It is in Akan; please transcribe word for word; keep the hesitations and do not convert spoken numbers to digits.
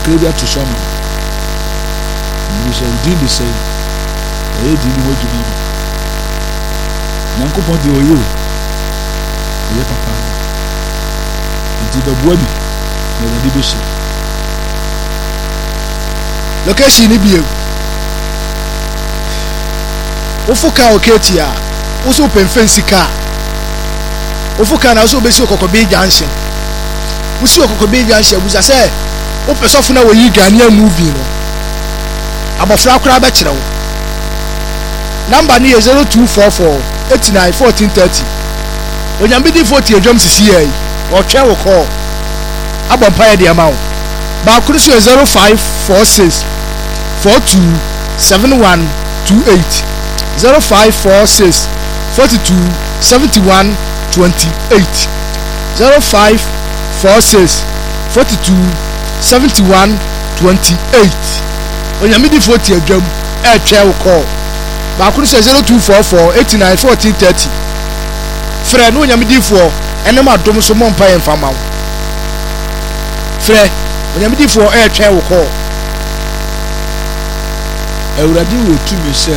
kakra bi ato so ama ni sɛ din de sɛ ɛyɛ din no wadwuma ama nyankopɔn de ɔyɛ o ɛyɛ papa nti bɛboa bi na ɛwɔde bɛhyɛ location ni biem wofo kaa oketi a woso pemfen sika wofo kaa na woso besi okokobe junction wosi okokobe junction busa sɛ wo pesofo na woyi Ghanaian movie no abofra akora ba kyerɛ wo number ni zero two four four eight nine one four three zero onyambidi forty adwam sisi yi ɔtwɛ wo call abompa ye de ama wo ba akuru so zero five four six four two seven one two eight zero five four six four two seven one two eight zero five four six four two seven one two eight onyamidi forty adwam e twa wo call ba akuru so zero two four four eight nine one four three zero frɛ no onyamidi fo enem adom so mo mpa ye mfama wo frɛ onyamidi fo e twa wo call Awurade wo tumi sɛ